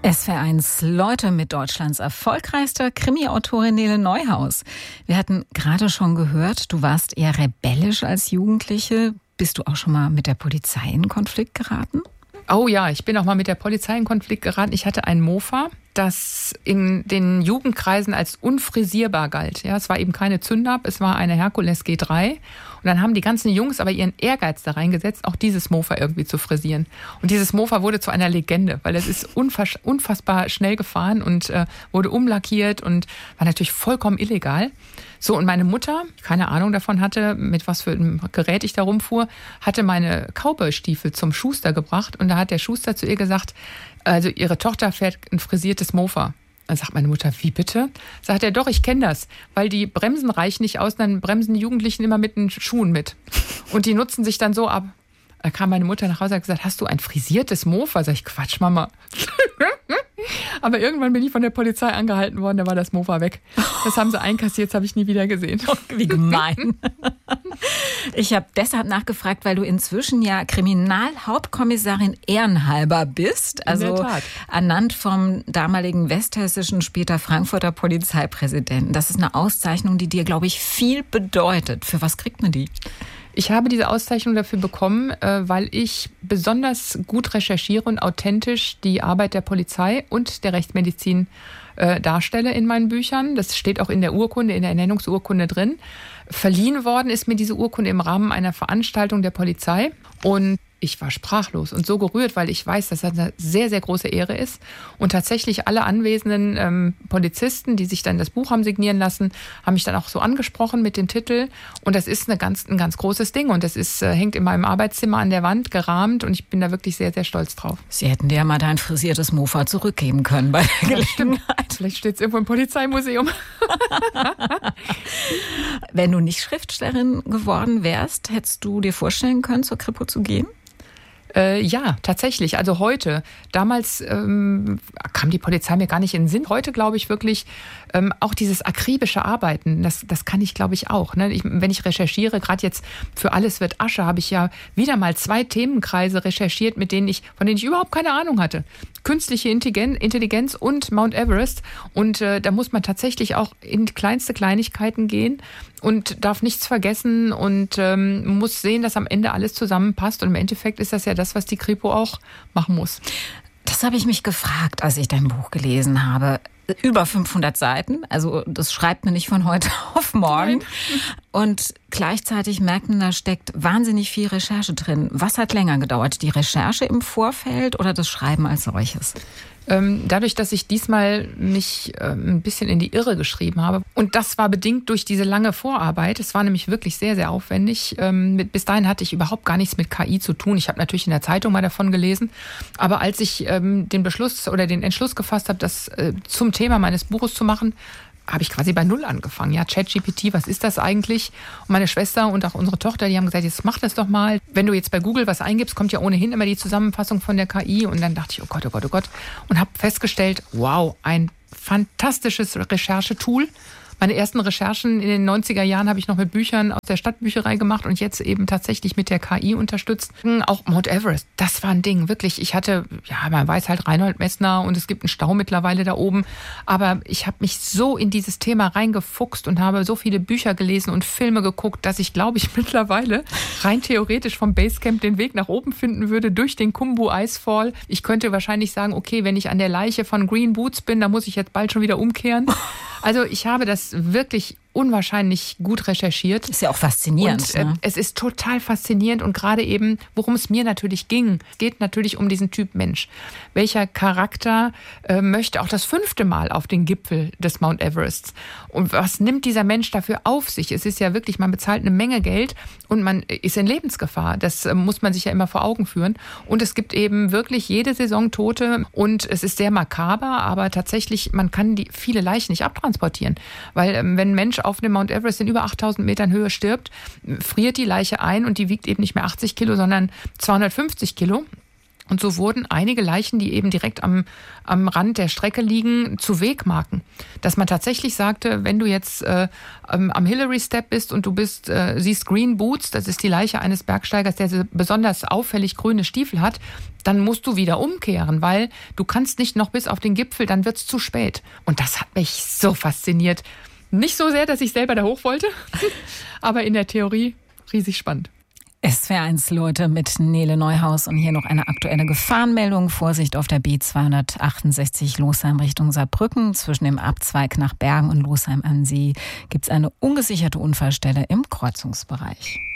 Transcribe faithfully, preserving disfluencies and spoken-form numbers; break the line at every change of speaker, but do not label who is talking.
S W R eins Leute mit Deutschlands erfolgreichster Krimi-Autorin Nele Neuhaus. Wir hatten gerade schon gehört, du warst eher rebellisch als Jugendliche. Bist du auch schon mal mit der Polizei in Konflikt geraten?
Oh ja, ich bin auch mal mit der Polizei in Konflikt geraten. Ich hatte ein Mofa, das in den Jugendkreisen als unfrisierbar galt. Ja, es war eben keine Zündab, es war eine Herkules G drei. Und dann haben die ganzen Jungs aber ihren Ehrgeiz da reingesetzt, auch dieses Mofa irgendwie zu frisieren. Und dieses Mofa wurde zu einer Legende, weil es ist unfass- unfassbar schnell gefahren und äh, wurde umlackiert und war natürlich vollkommen illegal. So, und meine Mutter, keine Ahnung davon hatte, mit was für einem Gerät ich da rumfuhr, hatte meine Cowboy-Stiefel zum Schuster gebracht. Und da hat der Schuster zu ihr gesagt, also ihre Tochter fährt ein frisiertes Mofa. Dann sagt meine Mutter, wie bitte? Sagt er, doch, ich kenne das, weil die Bremsen reichen nicht aus, dann bremsen die Jugendlichen immer mit den Schuhen mit. Und die nutzen sich dann so ab. Da kam meine Mutter nach Hause und hat gesagt, hast du ein frisiertes Mofa? Sag ich, Quatsch, Mama. Aber irgendwann bin ich von der Polizei angehalten worden, da war das Mofa weg. Das haben sie einkassiert, das habe ich nie wieder gesehen.
Wie gemein. Ich habe deshalb nachgefragt, weil du inzwischen ja Kriminalhauptkommissarin ehrenhalber bist. Also
In der Tat.
Ernannt vom damaligen westhessischen, später Frankfurter Polizeipräsidenten. Das ist eine Auszeichnung, die dir, glaube ich, viel bedeutet. Für was kriegt man die?
Ich habe diese Auszeichnung dafür bekommen, weil ich besonders gut recherchiere und authentisch die Arbeit der Polizei und der Rechtsmedizin darstelle in meinen Büchern. Das steht auch in der Urkunde, in der Ernennungsurkunde drin. Verliehen worden ist mir diese Urkunde im Rahmen einer Veranstaltung der Polizei. Und ich war sprachlos und so gerührt, weil ich weiß, dass das eine sehr, sehr große Ehre ist. Und tatsächlich alle anwesenden ähm, Polizisten, die sich dann das Buch haben signieren lassen, haben mich dann auch so angesprochen mit dem Titel. Und das ist eine ganz, ein ganz großes Ding. Und das ist, äh, hängt in meinem Arbeitszimmer an der Wand, gerahmt. Und ich bin da wirklich sehr, sehr stolz drauf.
Sie hätten dir ja mal dein frisiertes Mofa zurückgeben können bei der Gelegenheit.
Vielleicht steht es irgendwo im Polizeimuseum.
Wenn du nicht Schriftstellerin geworden wärst, hättest du dir vorstellen können, zur Kripo zu gehen?
Äh, ja, tatsächlich. Also heute. Damals ähm, kam die Polizei mir gar nicht in den Sinn. Heute glaube ich wirklich, ähm, auch dieses akribische Arbeiten, das, das kann ich glaube ich auch. Ne? Ich, wenn ich recherchiere, gerade jetzt für Alles wird Asche, habe ich ja wieder mal zwei Themenkreise recherchiert, mit denen ich, von denen ich überhaupt keine Ahnung hatte. Künstliche Intelligenz und Mount Everest. Und äh, da muss man tatsächlich auch in kleinste Kleinigkeiten gehen und darf nichts vergessen und ähm, muss sehen, dass am Ende alles zusammenpasst. Und im Endeffekt ist das ja das, was die Kripo auch machen muss.
Das habe ich mich gefragt, als ich dein Buch gelesen habe. Über fünfhundert Seiten, also das schreibt man nicht von heute auf morgen. Nein. Und gleichzeitig merkt man, da steckt wahnsinnig viel Recherche drin. Was hat länger gedauert, die Recherche im Vorfeld oder das Schreiben als solches?
Dadurch, dass ich diesmal mich ein bisschen in die Irre geschrieben habe. Und das war bedingt durch diese lange Vorarbeit. Es war nämlich wirklich sehr, sehr aufwendig. Bis dahin hatte ich überhaupt gar nichts mit K I zu tun. Ich habe natürlich in der Zeitung mal davon gelesen. Aber als ich den Beschluss oder den Entschluss gefasst habe, das zum Thema meines Buches zu machen, habe ich quasi bei Null angefangen. Ja, ChatGPT, was ist das eigentlich? Und meine Schwester und auch unsere Tochter, die haben gesagt, jetzt mach das doch mal. Wenn du jetzt bei Google was eingibst, kommt ja ohnehin immer die Zusammenfassung von der K I. Und dann dachte ich, oh Gott, oh Gott, oh Gott. Und habe festgestellt, wow, ein fantastisches Recherchetool. Meine ersten Recherchen in den neunziger Jahren habe ich noch mit Büchern aus der Stadtbücherei gemacht und jetzt eben tatsächlich mit der K I unterstützt. Auch Mount Everest, das war ein Ding, wirklich. Ich hatte, ja, man weiß halt Reinhold Messner und es gibt einen Stau mittlerweile da oben. Aber ich habe mich so in dieses Thema reingefuchst und habe so viele Bücher gelesen und Filme geguckt, dass ich, glaube ich, mittlerweile rein theoretisch vom Basecamp den Weg nach oben finden würde durch den Khumbu Icefall. Ich könnte wahrscheinlich sagen, okay, wenn ich an der Leiche von Green Boots bin, dann muss ich jetzt bald schon wieder umkehren. Also ich habe das wirklich unwahrscheinlich gut recherchiert.
Ist ja auch faszinierend.
Und, äh,
ne?
Es ist total faszinierend und gerade eben, worum es mir natürlich ging. Es geht natürlich um diesen Typ Mensch. Welcher Charakter äh, möchte auch das fünfte Mal auf den Gipfel des Mount Everests? Und was nimmt dieser Mensch dafür auf sich? Es ist ja wirklich, man bezahlt eine Menge Geld und man ist in Lebensgefahr. Das äh, muss man sich ja immer vor Augen führen. Und es gibt eben wirklich jede Saison Tote und es ist sehr makaber, aber tatsächlich, man kann die viele Leichen nicht abtransportieren. Weil ähm, wenn ein Mensch auf dem Mount Everest in über achttausend Metern Höhe stirbt, friert die Leiche ein und die wiegt eben nicht mehr achtzig Kilo, sondern zweihundertfünfzig Kilo. Und so wurden einige Leichen, die eben direkt am, am Rand der Strecke liegen, zu Wegmarken. Dass man tatsächlich sagte, wenn du jetzt äh, am Hillary Step bist und du bist, äh, siehst Green Boots, das ist die Leiche eines Bergsteigers, der besonders auffällig grüne Stiefel hat, dann musst du wieder umkehren, weil du kannst nicht noch bis auf den Gipfel, dann wird's zu spät. Und das hat mich so fasziniert. Nicht so sehr, dass ich selber da hoch wollte, aber in der Theorie riesig spannend.
S W R eins Leute mit Nele Neuhaus und hier noch eine aktuelle Gefahrenmeldung. Vorsicht auf der B zweihundertachtundsechzig Losheim Richtung Saarbrücken. Zwischen dem Abzweig nach Bergen und Losheim am See gibt es eine ungesicherte Unfallstelle im Kreuzungsbereich.